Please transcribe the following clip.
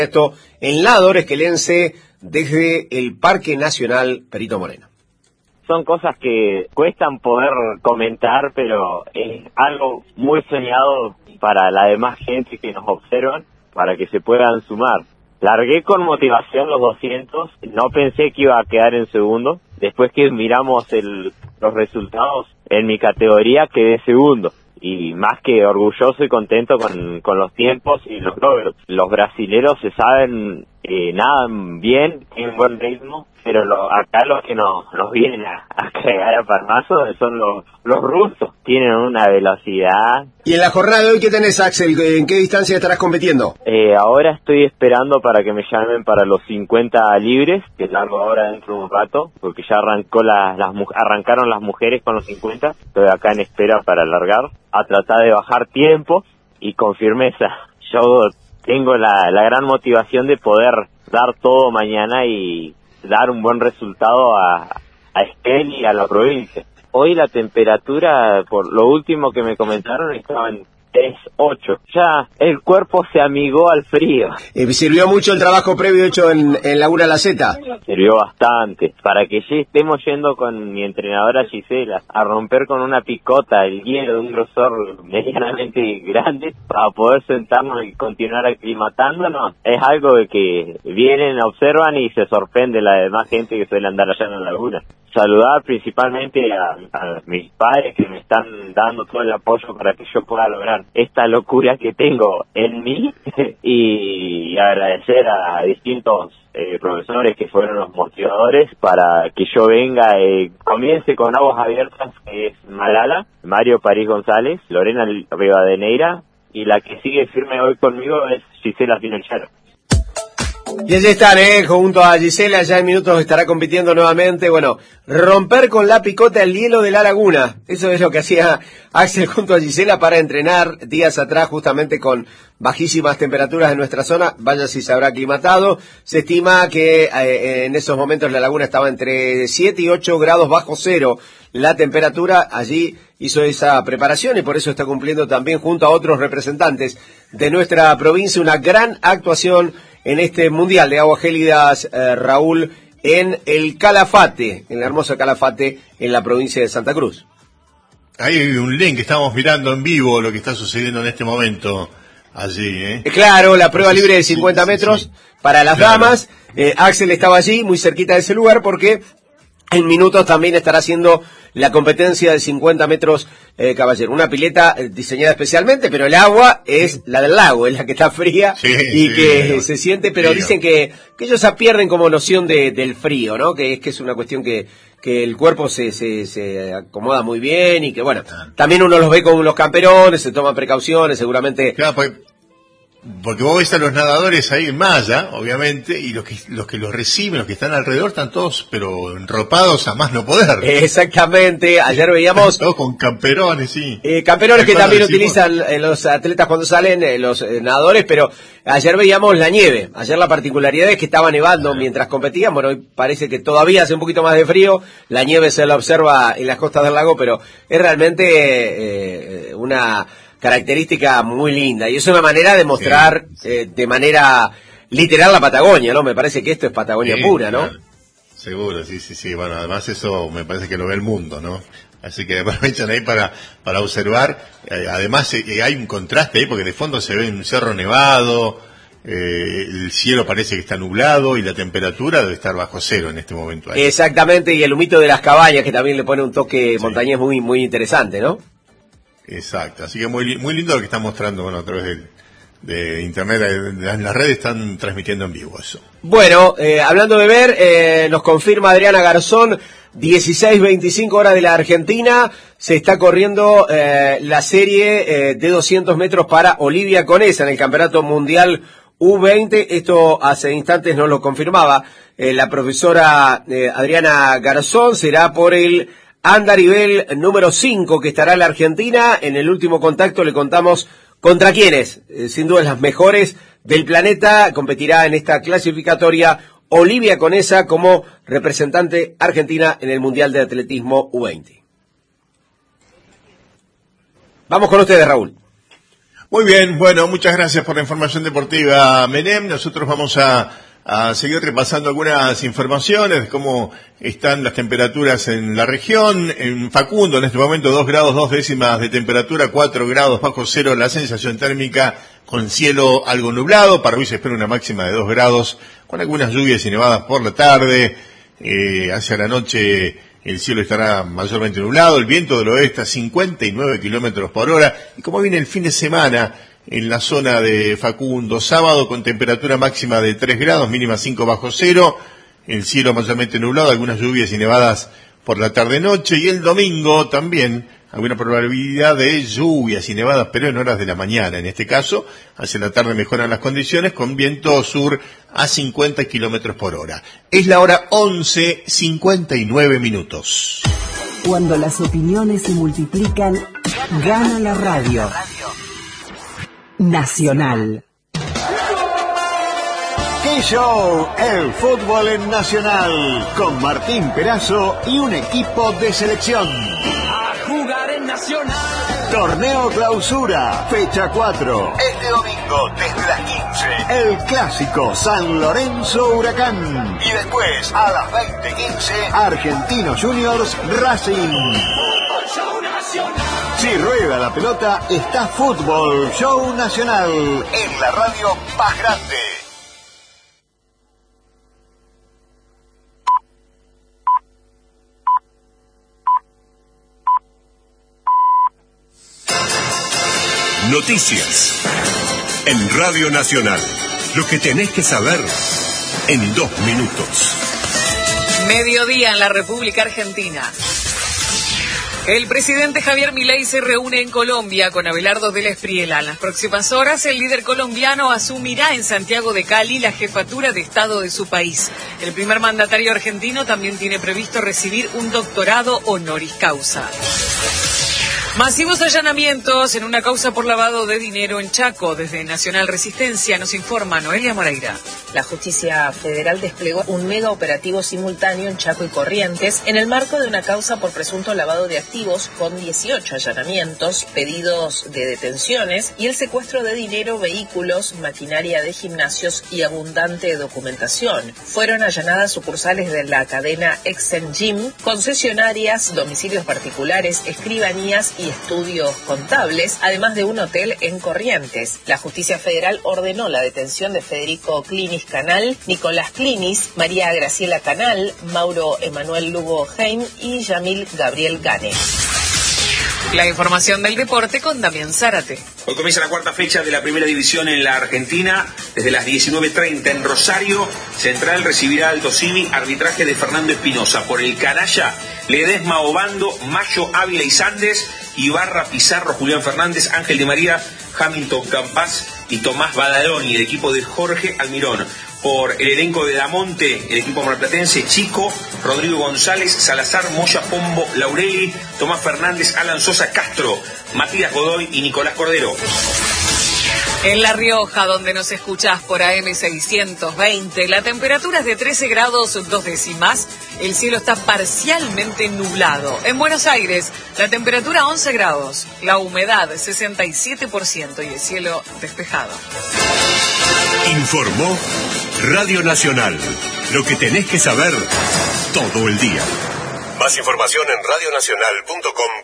Esto en Lado Esquelense desde el Parque Nacional Perito Moreno. Son cosas que cuestan poder comentar, pero es algo muy soñado para la demás gente que nos observan, para que se puedan sumar. Largué con motivación los 200, no pensé que iba a quedar en segundo. Después que miramos los resultados en mi categoría, quedé segundo. Y más que orgulloso y contento con los tiempos y los logros. Los brasileros se saben, nadan bien, tienen buen ritmo, pero acá los que nos vienen a cagar a palmazo son los rusos. Tienen una velocidad. ¿Y en la jornada de hoy qué tenés, Axel? ¿En qué distancia estarás compitiendo? Ahora estoy esperando para que me llamen para los 50 libres, que largo ahora dentro de un rato, porque ya arrancaron las mujeres con los 50. Estoy acá en espera para largar, a tratar de bajar tiempo y con firmeza. Yo tengo la gran motivación de poder dar todo mañana y dar un buen resultado a Esquel y a la provincia. Hoy la temperatura, por lo último que me comentaron, estaba en 3.8. Ya el cuerpo se amigó al frío. ¿Sirvió mucho el trabajo previo hecho en Laguna La Zeta? Sirvió bastante. Para que ya estemos yendo con mi entrenadora Gisela a romper con una picota el hielo de un grosor medianamente grande para poder sentarnos y continuar aclimatándonos, es algo de que vienen, observan y se sorprende la demás gente que suele andar allá en la laguna. Saludar principalmente a mis padres que me están dando todo el apoyo para que yo pueda lograr esta locura que tengo en mí y agradecer a distintos profesores que fueron los motivadores para que yo venga, comience con Aguas Abiertas, que es Malala, Mario París González, Lorena Rivadeneira, y la que sigue firme hoy conmigo es Gisela Pinochet. Y allí están, junto a Gisela, ya en minutos estará compitiendo nuevamente. Bueno, romper con la picota el hielo de la laguna. Eso es lo que hacía Axel junto a Gisela para entrenar días atrás, justamente con bajísimas temperaturas en nuestra zona. Vaya si se habrá aclimatado. Se estima que en esos momentos la laguna estaba entre 7 y 8 grados bajo cero. La temperatura allí hizo esa preparación y por eso está cumpliendo también junto a otros representantes de nuestra provincia una gran actuación en este Mundial de Aguas Gélidas, Raúl, en el Calafate, en la hermosa Calafate, en la provincia de Santa Cruz. Hay un link que estamos mirando en vivo lo que está sucediendo en este momento allí, Claro, la prueba libre de 50 metros para las damas. Axel estaba allí, muy cerquita de ese lugar, porque en minutos también estará haciendo la competencia de 50 metros caballero. Una pileta diseñada especialmente, pero el agua es la del lago, es la que está fría se siente, pero dicen que ellos pierden como noción del frío, ¿no? Que es una cuestión que el cuerpo se acomoda muy bien y que, bueno, también uno los ve con los camperones, se toman precauciones, seguramente. Claro, porque vos ves a los nadadores ahí en malla, obviamente, y los que los reciben, los que están alrededor, están todos, pero enropados a más no poder. Exactamente, ayer veíamos... Todos con camperones, sí. Camperones que también utilizan los atletas cuando salen, los nadadores, pero ayer veíamos la nieve. Ayer la particularidad es que estaba nevando mientras competían. Bueno, hoy parece que todavía hace un poquito más de frío. La nieve se la observa en las costas del lago, pero es realmente una característica muy linda y es una manera de mostrar de manera literal la Patagonia, ¿no? Me parece que esto es Patagonia pura, ¿no? Claro. Seguro, sí. Bueno, además eso me parece que lo ve el mundo, ¿no? Así que aprovechan ahí para observar. Además hay un contraste ahí porque de fondo se ve un cerro nevado, el cielo parece que está nublado y la temperatura debe estar bajo cero en este momento ahí. Exactamente, y el humito de las cabañas que también le pone un toque montañés muy, muy interesante, ¿no? Exacto, así que muy lindo lo que están mostrando, bueno, a través de internet, en las redes están transmitiendo en vivo eso. Bueno, hablando de ver, nos confirma Adriana Garzón, 16:25 horas de la Argentina, se está corriendo la serie de 200 metros para Olivia Conesa en el Campeonato Mundial U20, esto hace instantes nos lo confirmaba la profesora Adriana Garzón, será por el andarivel número 5 que estará la Argentina. En el último contacto le contamos contra quiénes, sin duda las mejores del planeta. Competirá en esta clasificatoria Olivia Conesa como representante argentina en el Mundial de Atletismo U20. Vamos con ustedes, Raúl. Muy bien, bueno, muchas gracias por la información deportiva, Menem. Nosotros vamos a seguir repasando algunas informaciones de cómo están las temperaturas en la región. En Facundo, en este momento, 2 grados 2 décimas de temperatura, 4 grados bajo cero la sensación térmica, con cielo algo nublado. Para hoy se espera una máxima de 2 grados, con algunas lluvias y nevadas por la tarde. Hacia la noche el cielo estará mayormente nublado, el viento del oeste a 59 kilómetros por hora. Y como viene el fin de semana en la zona de Facundo, sábado con temperatura máxima de 3 grados, mínima 5 bajo cero, el cielo mayormente nublado, algunas lluvias y nevadas por la tarde-noche, y el domingo también alguna probabilidad de lluvias y nevadas, pero en horas de la mañana. En este caso, hacia la tarde mejoran las condiciones con viento sur a 50 kilómetros por hora. Es la hora 11:59 minutos. Cuando las opiniones se multiplican, gana la radio. Nacional. ¡Qué show! El fútbol en Nacional, con Martín Perazo y un equipo de selección. A jugar en Nacional. Torneo Clausura, fecha 4. Este domingo, desde las 15. El clásico San Lorenzo Huracán. Y después, a las 20:15, Argentinos Juniors Racing. Show Nacional. Si rueda la pelota, está Fútbol Show Nacional en la radio más grande. Noticias en Radio Nacional. Lo que tenés que saber en 2 minutos. Mediodía en la República Argentina. El presidente Javier Milei se reúne en Colombia con Abelardo de la Espriella. En las próximas horas, el líder colombiano asumirá en Santiago de Cali la jefatura de Estado de su país. El primer mandatario argentino también tiene previsto recibir un doctorado honoris causa. Masivos allanamientos en una causa por lavado de dinero en Chaco. Desde Nacional Resistencia nos informa Noelia Moreira. La Justicia Federal desplegó un mega operativo simultáneo en Chaco y Corrientes en el marco de una causa por presunto lavado de activos, con 18 allanamientos, pedidos de detenciones y el secuestro de dinero, vehículos, maquinaria de gimnasios y abundante documentación. Fueron allanadas sucursales de la cadena Exen Gym, concesionarias, domicilios particulares, escribanías y estudios contables, además de un hotel en Corrientes. La Justicia Federal ordenó la detención de Federico Clinis Canal, Nicolás Clinis, María Graciela Canal, Mauro Emanuel Lugo Heim y Yamil Gabriel Gane. La información del deporte con Damián Zárate. Hoy comienza la cuarta fecha de la primera división en la Argentina. Desde las 19:30 en Rosario, Central recibirá Aldo Civi, arbitraje de Fernando Espinosa. Por el canalla, Ledesma Obando, Mayo Ávila y Sandes, Ibarra, Pizarro, Julián Fernández, Ángel de María, Hamilton Campas y Tomás Badaloni, el equipo de Jorge Almirón. Por el elenco de Damonte, el equipo marplatense, Chico, Rodrigo González, Salazar, Moya, Pombo, Laureli, Tomás Fernández, Alan Sosa, Castro, Matías Godoy y Nicolás Cordero. En La Rioja, donde nos escuchás por AM 620, la temperatura es de 13 grados 2 décimas, el cielo está parcialmente nublado. En Buenos Aires, la temperatura 11 grados, la humedad 67% y el cielo despejado. Informó Radio Nacional. Lo que tenés que saber todo el día. Más información en radionacional.com.